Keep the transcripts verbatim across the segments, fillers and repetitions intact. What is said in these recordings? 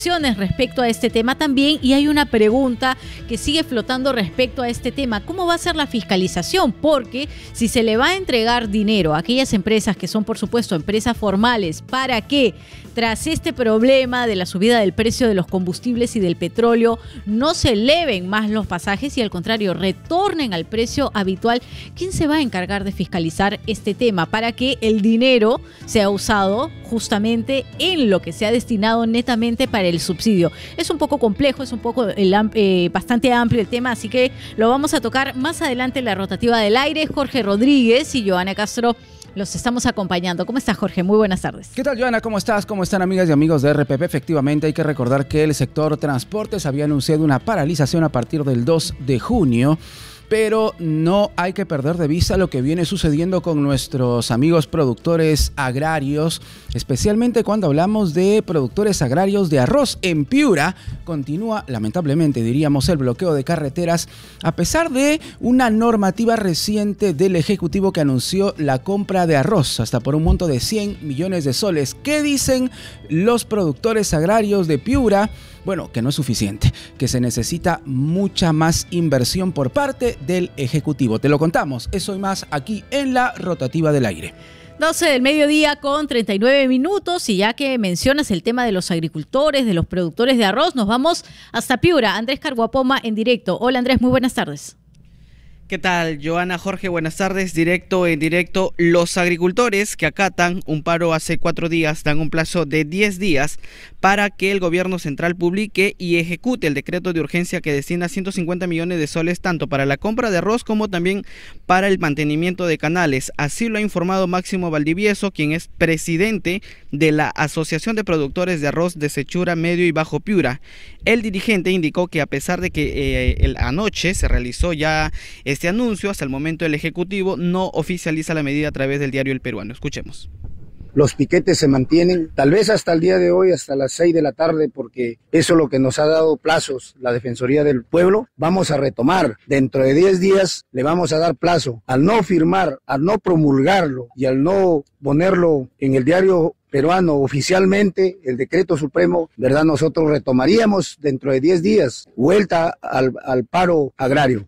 respecto a este tema también, y hay una pregunta que sigue flotando respecto a este tema: ¿cómo va a ser la fiscalización? Porque si se le va a entregar dinero a aquellas empresas que son, por supuesto, empresas formales, para que tras este problema de la subida del precio de los combustibles y del petróleo no se eleven más los pasajes y al contrario retornen al precio habitual, ¿quién se va a encargar de fiscalizar este tema para que el dinero sea usado justamente en lo que se ha destinado netamente para el subsidio? Es un poco complejo, es un poco el, eh, bastante amplio el tema, así que lo vamos a tocar más adelante en la rotativa del aire. Jorge Rodríguez y Joana Castro los estamos acompañando. ¿Cómo estás, Jorge? Muy buenas tardes. ¿Qué tal, Joana? ¿Cómo estás? ¿Cómo están, amigas y amigos de R P P? Efectivamente, hay que recordar que el sector transportes había anunciado una paralización a partir del dos de junio. Pero no hay que perder de vista lo que viene sucediendo con nuestros amigos productores agrarios, especialmente cuando hablamos de productores agrarios de arroz. En Piura continúa, lamentablemente diríamos, el bloqueo de carreteras, a pesar de una normativa reciente del Ejecutivo que anunció la compra de arroz hasta por un monto de cien millones de soles. ¿Qué dicen los productores agrarios de Piura? Bueno, que no es suficiente, que se necesita mucha más inversión por parte del Ejecutivo. Te lo contamos, eso y más aquí en la rotativa del aire. doce del mediodía con treinta y nueve minutos, y ya que mencionas el tema de los agricultores, de los productores de arroz, nos vamos hasta Piura. Andrés Carguapoma en directo. Hola, Andrés, muy buenas tardes. ¿Qué tal, Joana, Jorge? Buenas tardes. Directo en directo. Los agricultores que acatan un paro hace cuatro días dan un plazo de diez días para que el gobierno central publique y ejecute el decreto de urgencia que destina ciento cincuenta millones de soles tanto para la compra de arroz como también para el mantenimiento de canales. Así lo ha informado Máximo Valdivieso, quien es presidente de la Asociación de Productores de Arroz de Sechura, Medio y Bajo Piura. El dirigente indicó que a pesar de que eh, el, anoche se realizó ya este anuncio, hasta el momento el Ejecutivo no oficializa la medida a través del diario El Peruano. Escuchemos. Los piquetes se mantienen, tal vez hasta el día de hoy, hasta las seis de la tarde, porque eso es lo que nos ha dado plazos la Defensoría del Pueblo. Vamos a retomar, dentro de diez días le vamos a dar plazo. Al no firmar, al no promulgarlo y al no ponerlo en el diario peruano oficialmente, el decreto supremo, ¿verdad? Nosotros retomaríamos dentro de diez días, vuelta al, al paro agrario.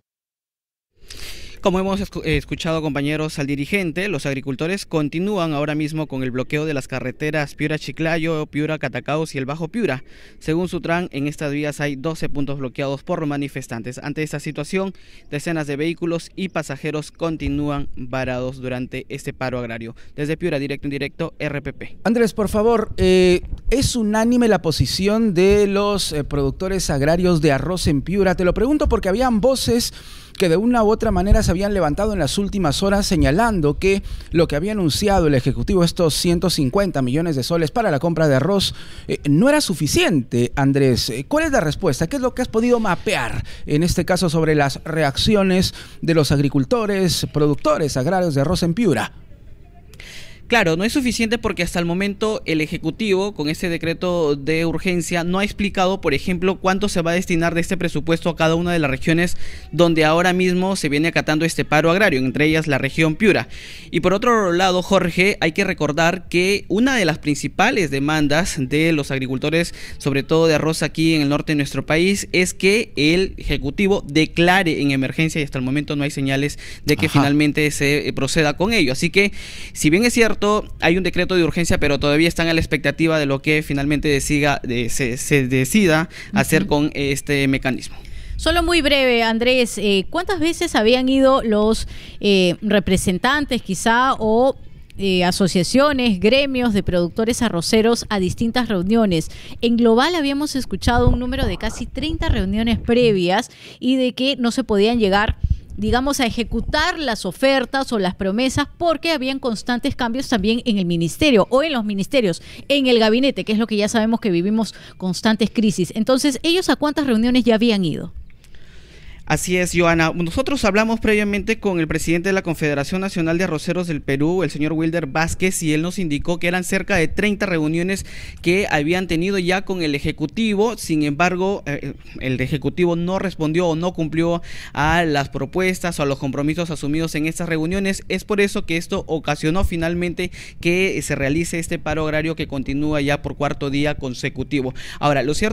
Como hemos escuchado, compañeros, al dirigente, los agricultores continúan ahora mismo con el bloqueo de las carreteras Piura-Chiclayo, Piura-Catacaos y el Bajo Piura. Según Sutran, en estas vías hay doce puntos bloqueados por manifestantes. Ante esta situación, decenas de vehículos y pasajeros continúan varados durante este paro agrario. Desde Piura, directo en directo, R P P. Andrés, por favor, eh, ¿es unánime la posición de los eh, productores agrarios de arroz en Piura? Te lo pregunto porque habían voces que de una u otra manera se habían levantado en las últimas horas señalando que lo que había anunciado el Ejecutivo, estos ciento cincuenta millones de soles para la compra de arroz, eh, no era suficiente. Andrés, ¿cuál es la respuesta? ¿Qué es lo que has podido mapear en este caso sobre las reacciones de los agricultores, productores agrarios de arroz en Piura? Claro, no es suficiente porque hasta el momento el Ejecutivo, con este decreto de urgencia, no ha explicado, por ejemplo, cuánto se va a destinar de este presupuesto a cada una de las regiones donde ahora mismo se viene acatando este paro agrario, entre ellas la región Piura. Y por otro lado, Jorge, hay que recordar que una de las principales demandas de los agricultores, sobre todo de arroz aquí en el norte de nuestro país, es que el Ejecutivo declare en emergencia, y hasta el momento no hay señales de que Ajá. finalmente se proceda con ello. Así que, si bien es cierto, hay un decreto de urgencia, pero todavía están a la expectativa de lo que finalmente decida, de, se, se decida uh-huh. hacer con este mecanismo. Solo muy breve, Andrés, eh, ¿cuántas veces habían ido los eh, representantes quizá o eh, asociaciones, gremios de productores arroceros a distintas reuniones? En global habíamos escuchado un número de casi treinta reuniones previas y de que no se podían llegar, digamos, a ejecutar las ofertas o las promesas porque habían constantes cambios también en el ministerio o en los ministerios, en el gabinete, que es lo que ya sabemos que vivimos constantes crisis. Entonces, ¿ellos a cuántas reuniones ya habían ido? Así es, Joana. Nosotros hablamos previamente con el presidente de la Confederación Nacional de Arroceros del Perú, el señor Wilder Vázquez, y él nos indicó que eran cerca de treinta reuniones que habían tenido ya con el Ejecutivo. Sin embargo, eh, el Ejecutivo no respondió o no cumplió a las propuestas o a los compromisos asumidos en estas reuniones. Es por eso que esto ocasionó finalmente que se realice este paro agrario que continúa ya por cuarto día consecutivo. Ahora, lo cierto